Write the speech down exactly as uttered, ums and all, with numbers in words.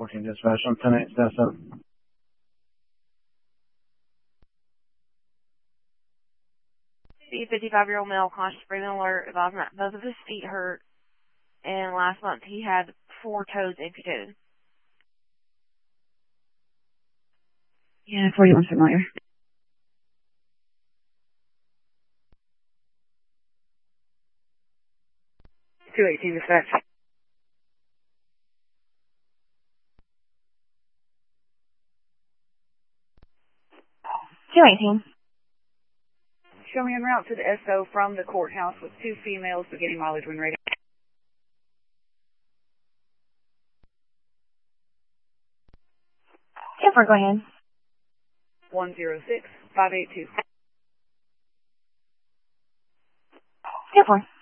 fourteen dispatch on ten eight staff up. The fifty-five-year-old male conscious breathing alert, advising that both of his feet hurt, and last month he had four toes amputated. Yeah, forty-one familiar. two eighteen dispatch. two eighteen. Show me en route to the S O from the courthouse with two females beginning mileage when ready. ten four, go ahead. one zero six five eight two. ten four.